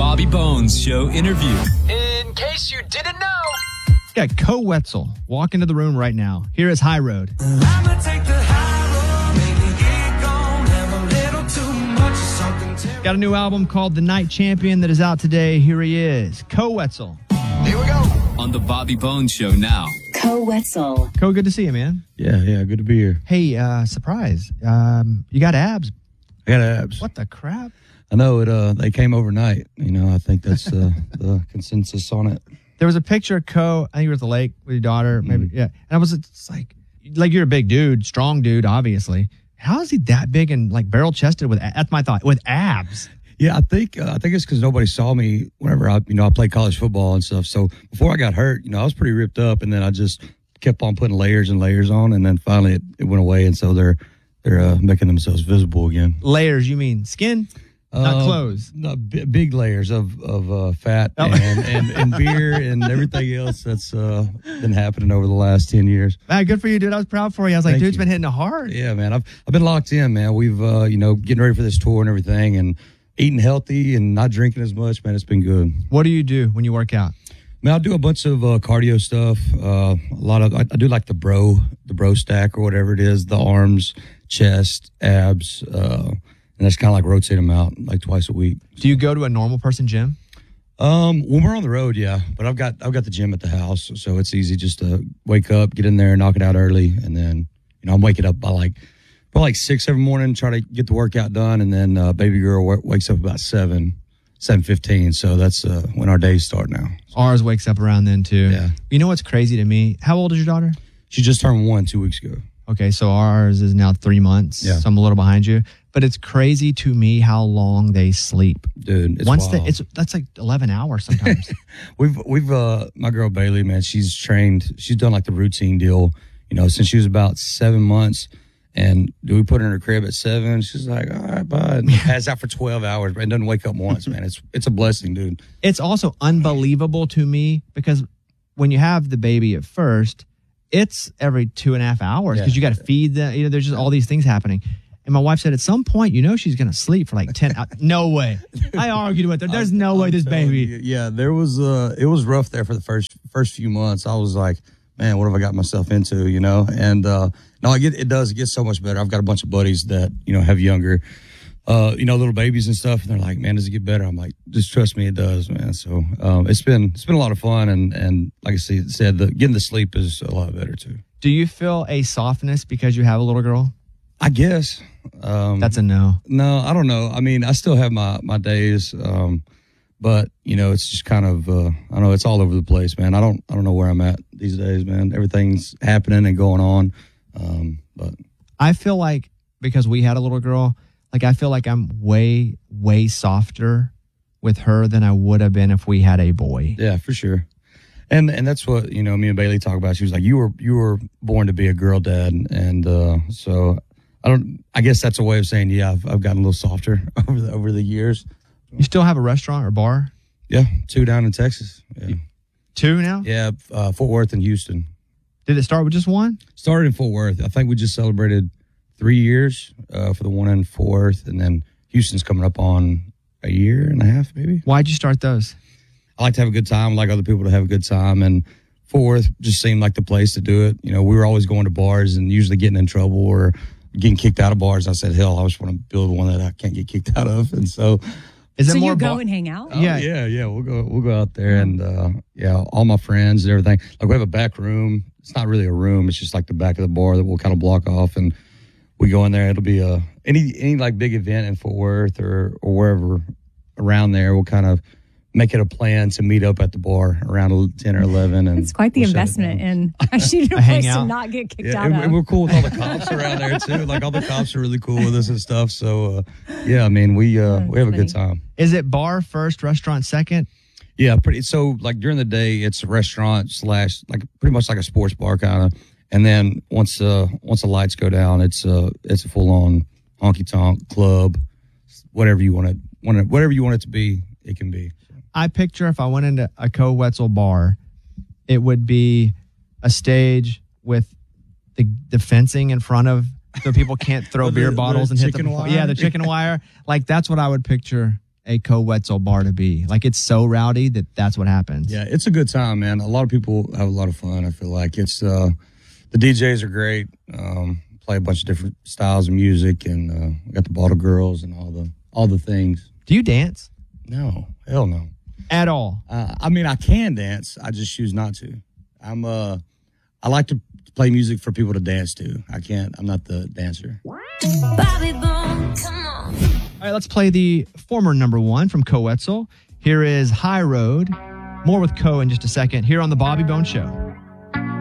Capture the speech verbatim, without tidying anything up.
Bobby Bones Show interview. In case you didn't know. Got Co Wetzel walk into the room right now. Here is High Road. I'ma take the high road, maybe get gone, have a little too much of something terrible. Got a new album called The Night Champion that is out today. Here he is, Co Wetzel. Here we go. On the Bobby Bones Show now. Co Wetzel. Co, good to see you, man. Yeah, yeah, good to be here. Hey, uh, surprise. Um, you got abs. I got abs. What the crap? I know it. Uh, they came overnight. You know, I think that's uh, the consensus on it. There was a picture of Co. I think you were at the lake with your daughter, maybe. Mm. Yeah, and I was it's like, like you're a big dude, strong dude, obviously. How is he that big and like barrel chested with? That's my thought. With abs. Yeah, I think uh, I think it's because nobody saw me whenever I, you know, I played college football and stuff. So before I got hurt, you know, I was pretty ripped up, and then I just kept on putting layers and layers on, and then finally it, it went away, and so they're they're uh, making themselves visible again. Layers? You mean skin? Not Uh, clothes. No, b- big layers of of uh, fat Oh. and, and and beer and everything else that's uh, been happening over the last ten years. Man, good for you, dude. I was proud for you. I was like, Thank dude's you. been hitting it hard. Yeah, man. I've I've been locked in, man. We've uh, you know, getting ready for this tour and everything, and eating healthy and not drinking as much, man. It's been good. What do you do when you work out? Man, I do a bunch of uh, cardio stuff. Uh, a lot of I, I do like the bro, the bro stack or whatever it is. The arms, chest, abs, uh, and that's kind of like rotate them out like twice a week. Do you go to a normal person gym? Um, when we're on the road, yeah. But I've got I've got the gym at the house, so it's easy just to wake up, get in there, knock it out early, and then you know I'm waking up by like by like six every morning, try to get the workout done, and then uh, baby girl w- wakes up about seven, seven fifteen. So that's uh, when our days start now. Ours wakes up around then too. Yeah. You know what's crazy to me? How old is your daughter? She just turned one two weeks ago. Okay, so ours is now three months. Yeah. So I'm a little behind you. But it's crazy to me how long they sleep. Dude, it's Once wild. they, it's that's like eleven hours sometimes. We've we've uh my girl Bailey, man, she's trained. She's done like the routine deal, you know, since she was about seven months. And do we put her in her crib at seven? She's like, all right, bud. Has out for twelve hours, and doesn't wake up once, man. It's it's a blessing, dude. It's also unbelievable to me because when you have the baby at first, it's every two and a half hours because Yeah. you got to feed the, you know, there's just all these things happening. And my wife said, at some point, you know, she's going to sleep for like ten hours. No way. I argued with her. There's no way this telling baby. you, yeah, there was uh it was rough there for the first first few months. I was like, man, what have I got myself into, you know? And uh no, I get it does it gets so much better. I've got a bunch of buddies that, you know, have younger uh, you know, little babies and stuff, and they're like, man, does it get better? I'm like, just trust me, it does, man. So um it's been it's been a lot of fun, and and like I said, the getting the sleep is a lot better too. Do you feel a softness because you have a little girl? I guess. Um That's a no. No, I don't know. I mean, I still have my my days, um, but you know, it's just kind of uh, I don't know. It's all over the place, man. I don't I don't know where I'm at these days, man. Everything's happening and going on, um, but I feel like because we had a little girl, like I feel like I'm way way softer with her than I would have been if we had a boy. yeah, for sure. And and that's what you know. Me and Bailey talk about. She was like, "You were you were born to be a girl, Dad," and, and uh, so. I don't. I guess that's a way of saying, yeah, I've I've gotten a little softer over the over the years. You still have a restaurant or bar? Yeah, two down in Texas. Yeah, Two now? yeah uh, Fort Worth and Houston. Did it start with just one? Started in Fort Worth. I think we just celebrated three years uh, for the one in Fort Worth, and then Houston's coming up on a year and a half, maybe. Why'd you start those? I like to have a good time. I like other people to have a good time, and Fort Worth just seemed like the place to do it. You know, we were always going to bars and usually getting in trouble or getting kicked out of bars. I said, hell, I just want to build one that I can't get kicked out of. And so, Is so it more you go bar- and hang out? oh, Yeah. yeah, yeah, we'll go, we'll go out there and, uh, yeah, all my friends and everything. Like we have a back room. It's not really a room. It's just like the back of the bar that we'll kind of block off, and we go in there. It'll be a, any, any like big event in Fort Worth or, or wherever around there. We'll kind of make it a plan to meet up at the bar around ten or eleven. And It's quite the we'll shut it investment down. in actually a A place hangout. to not get kicked Yeah, out and, of. and we're cool with all the cops around there too. Like all the cops are really cool with us and stuff. So uh, yeah, I mean we uh, That's we have a good funny. time. Is it bar first, restaurant second? Yeah, pretty. So like during the day, it's a restaurant slash like pretty much like a sports bar kind of. And then once uh once the lights go down, it's uh it's a full on honky tonk club, whatever you want it, want it, whatever you want it to be, it can be. I picture if I went into a Co Wetzel bar, it would be a stage with the the fencing in front of so people can't throw Oh, the- beer the bottles and hit the chicken wire? yeah the chicken wire. Like that's what I would picture a Co-Wetzel bar to be. Like, it's so rowdy that that's what happens. Yeah, it's a good time, man. A lot of people have a lot of fun. I feel like it's uh, the D Js are great. Um, play a bunch of different styles of music, and uh, we got the bottle girls and all the all the things. Do you dance No, hell no. at all? Uh, I mean, I can dance. I just choose not to. I'm uh, I like to play music for people to dance to. I can't. I'm not the dancer. Bobby Bone, come on. All right, let's play the former number one from Co-Wetzel. Here is High Road. More with Co in just a second here on the Bobby Bone Show.